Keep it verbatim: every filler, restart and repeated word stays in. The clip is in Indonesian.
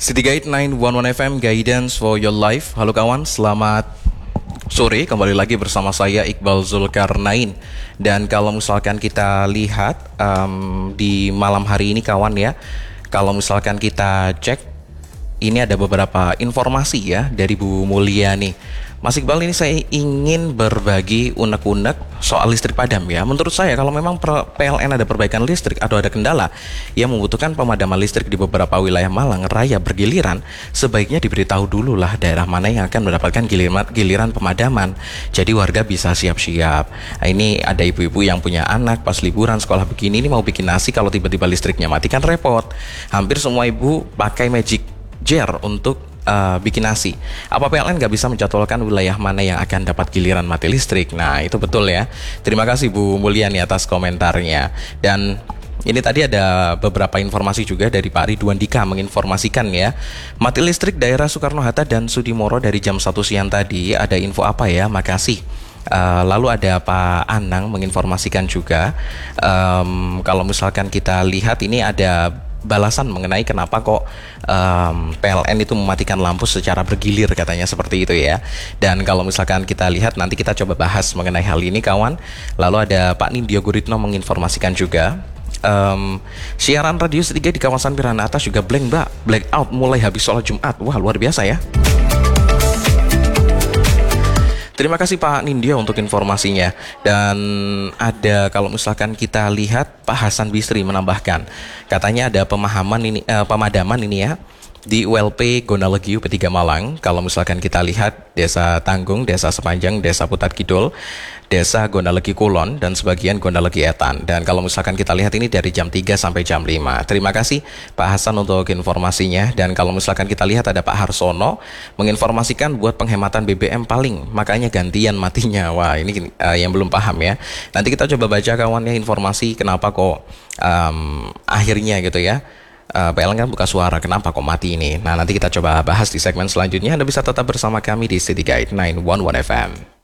City Guide sembilan satu satu F M, Guidance for Your Life. Halo kawan, selamat sore. Kembali lagi bersama saya Iqbal Zulkarnain. Dan kalau misalkan kita lihat um, di malam hari ini kawan ya, kalau misalkan kita cek, ini ada beberapa informasi ya dari Bu Mulia nih. Mas Iqbal, ini saya ingin berbagi unek-unek soal listrik padam ya. Menurut saya kalau memang P L N ada perbaikan listrik atau ada kendala yang membutuhkan pemadaman listrik di beberapa wilayah Malang Raya bergiliran, sebaiknya diberitahu dulu lah daerah mana yang akan mendapatkan giliran, giliran pemadaman. Jadi warga bisa siap-siap. Nah, ini ada ibu-ibu yang punya anak pas liburan sekolah begini, ini mau bikin nasi, kalau tiba-tiba listriknya mati kan repot. Hampir semua ibu pakai magic jar untuk Uh, bikin nasi. Apa P L N nggak bisa menjadwalkan wilayah mana yang akan dapat giliran mati listrik? Nah, itu betul ya. Terima kasih Bu Mulyani atas komentarnya. Dan ini tadi ada beberapa informasi juga dari Pak Ridwan Dika menginformasikan ya, mati listrik daerah Soekarno-Hatta dan Sudimoro dari jam satu siang tadi. Ada info apa ya? Makasih. Uh, lalu ada Pak Anang menginformasikan juga, um, kalau misalkan kita lihat ini ada balasan mengenai kenapa kok um, P L N itu mematikan lampu secara bergilir, katanya seperti itu ya. Dan kalau misalkan kita lihat, nanti kita coba bahas mengenai hal ini kawan. Lalu ada Pak Nindyo Guritno menginformasikan juga, um, siaran radio tiga di kawasan Piranha Atas juga blank mbak, black out mulai habis sholat Jumat. Wah, luar biasa ya. Terima kasih Pak Nindya untuk informasinya. Dan ada, kalau misalkan kita lihat, Pak Hasan Bisri menambahkan, katanya ada pemahaman ini, eh, pemadaman ini ya di U L P Gonalegiu P tiga Malang. Kalau misalkan kita lihat Desa Tanggung, Desa Sepanjang, Desa Putat Kidul, Desa Gonalegi Kulon, dan sebagian Gonalegi Etan. Dan kalau misalkan kita lihat ini dari jam tiga sampai jam lima. Terima kasih Pak Hasan untuk informasinya. Dan kalau misalkan kita lihat ada Pak Harsono menginformasikan buat penghematan B B M paling, makanya gantian matinya. Wah, ini uh, yang belum paham ya. Nanti kita coba baca kawannya informasi kenapa kok um, akhirnya gitu ya. Uh, P L N kan buka suara, kenapa kok mati ini. Nah, nanti kita coba bahas di segmen selanjutnya. Anda bisa tetap bersama kami di City Guide sembilan satu satu F M.